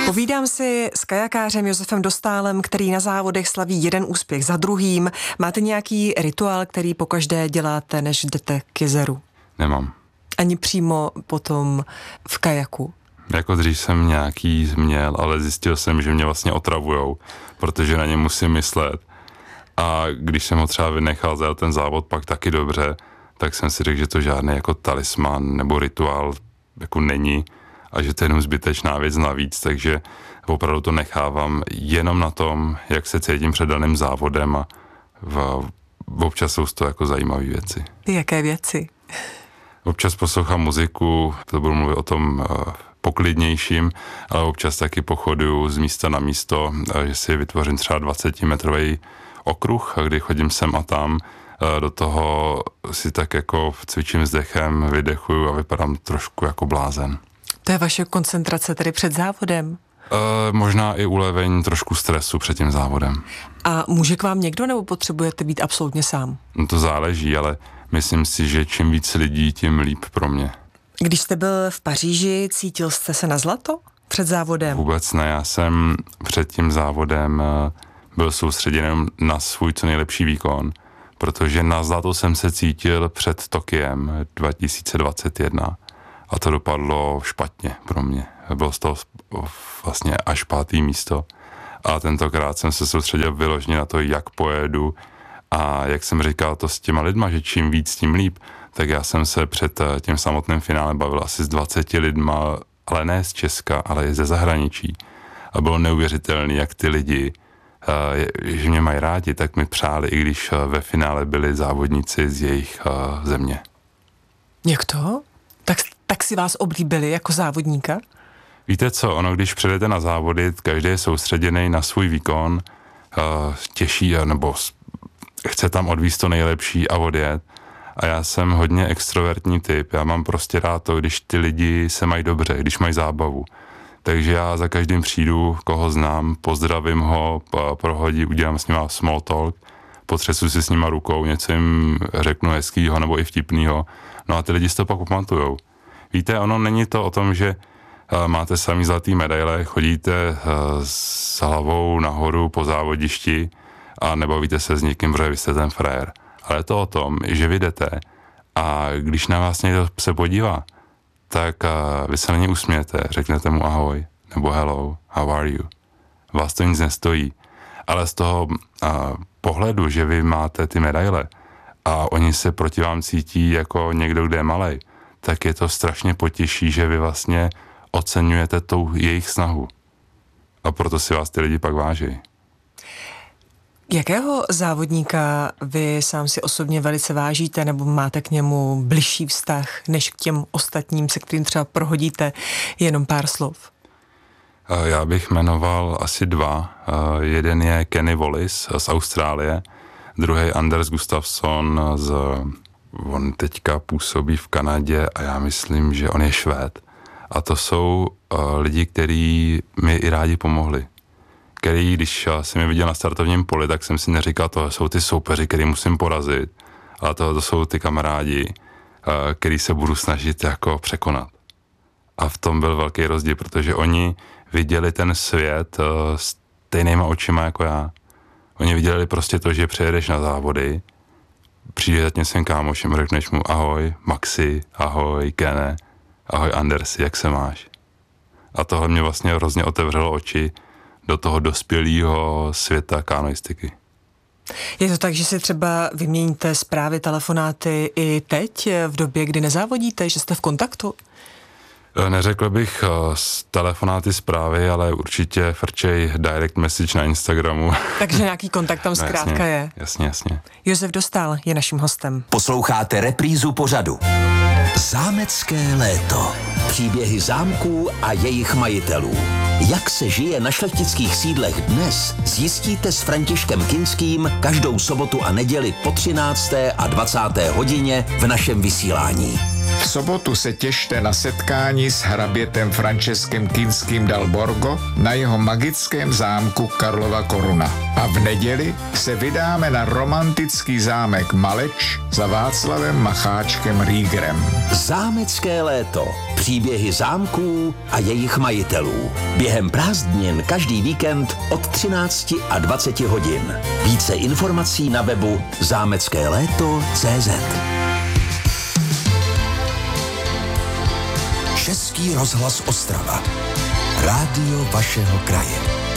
Povídám si s kajakářem Josefem Dostálem, který na závodech slaví jeden úspěch za druhým. Máte nějaký rituál, který pokaždé děláte, než jdete k jezeru? Nemám. Ani přímo potom v kajaku? Jako dřív jsem nějaký měl, ale zjistil jsem, že mě vlastně otravujou, protože na ně musím myslet. A když jsem ho třeba vynechal za ten závod pak taky dobře, tak jsem si řekl, že to žádný jako talisman nebo rituál jako není a že to je jenom zbytečná věc navíc, takže opravdu to nechávám jenom na tom, jak se cítím před daným závodem a občas jsou to jako zajímavé věci. Jaké věci? Občas poslouchám muziku, to budu mluvit o tom poklidnějším, ale občas taky pochoduju z místa na místo, že si vytvořím třeba 20-metrový okruh, kdy chodím sem a tam, do toho si tak jako cvičím s dechem, vydechuju a vypadám trošku jako blázen. To je vaše koncentrace tedy před závodem? Možná i ulevení trošku stresu před tím závodem. A může k vám někdo, nebo potřebujete být absolutně sám? No to záleží, ale myslím si, že čím víc lidí, tím líp pro mě. Když jste byl v Paříži, cítil jste se na zlato před závodem? Vůbec ne, já jsem před tím závodem byl soustředěn na svůj co nejlepší výkon, protože na zlato jsem se cítil před Tokiem 2021 a to dopadlo špatně pro mě. Bylo z toho vlastně až 5. místo a tentokrát jsem se soustředil vyloženě na to, jak pojedu a jak jsem říkal to s těma lidma, že čím víc, tím líp, tak já jsem se před tím samotným finále bavil asi s 20 lidma, ale ne z Česka, ale i ze zahraničí. A bylo neuvěřitelné, jak ty lidi, že mě mají rádi, tak mi přáli, i když ve finále byli závodníci z jejich země. Jak to? Tak si vás oblíbili jako závodníka? Víte co, ono, když přijdete na závody, každý je soustředěný na svůj výkon, těší, nebo chce tam odvízt to nejlepší a odjet. A já jsem hodně extrovertní typ, já mám prostě rád to, když ty lidi se mají dobře, když mají zábavu. Takže já za každým přijdu, koho znám, pozdravím ho, udělám s nima small talk, potřesu si s nima rukou, něco jim řeknu hezkýho nebo i vtipnýho. No a ty lidi si to pak pamatujou. Víte, ono není to o tom, že máte samý zlatý medaile, chodíte s hlavou nahoru po závodišti a nebavíte se s někým, protože vy jste ten frajer. Ale je to o tom, že vy jdete a když na vás někdo se podívá, tak vy se na ně usmějete, řeknete mu ahoj, nebo hello, how are you. Vás to nic nestojí. Ale z toho pohledu, že vy máte ty medaile a oni se proti vám cítí jako někdo, kdo je malej, tak je to strašně potěší, že vy vlastně oceňujete tou jejich snahu. A proto si vás ty lidi pak váží. Jakého závodníka vy sám si osobně velice vážíte nebo máte k němu bližší vztah než k těm ostatním, se kterým třeba prohodíte jenom pár slov? Já bych jmenoval asi 2. Jeden je Kenny Wallace z Austrálie, druhý Anders Gustafsson on teďka působí v Kanadě a já myslím, že on je Švéd. A to jsou lidi, kteří mi i rádi pomohli. Který, když jsem je viděl na startovním poli, tak jsem si neříkal, to jsou ty soupeři, který musím porazit, ale to jsou ty kamarádi, který se budu snažit jako překonat. A v tom byl velký rozdíl, protože oni viděli ten svět stejnýma očima jako já. Oni viděli prostě to, že přijedeš na závody, přijde za tím svým kámošem, řekneš mu ahoj Maxi, ahoj Kene, ahoj Andersi, jak se máš? A tohle mě vlastně hrozně otevřelo oči do toho dospělého světa kanoistiky. Je to tak, že si třeba vyměníte zprávy, telefonáty i teď, v době, kdy nezávodíte, že jste v kontaktu? Neřekl bych telefonáty, zprávy, ale určitě frčej direct message na Instagramu. Takže nějaký kontakt tam zkrátka je. Jasně. Josef Dostál je naším hostem. Posloucháte reprízu pořadu. Zámecké léto. Příběhy zámků a jejich majitelů. Jak se žije na šlechtických sídlech dnes, zjistíte s Františkem Kinským každou sobotu a neděli po 13. a 20. hodině v našem vysílání. V sobotu se těšte na setkání s hrabětem Franceskem Kinským dal Borgo na jeho magickém zámku Karlova Koruna. A v neděli se vydáme na romantický zámek Maleč za Václavem Macháčkem Riegerem. Zámecké léto. Příběhy zámků a jejich majitelů. Během prázdnin každý víkend od 13 a 20 hodin. Více informací na webu zámeckéléto.cz. Český rozhlas Ostrava. Rádio vašeho kraje.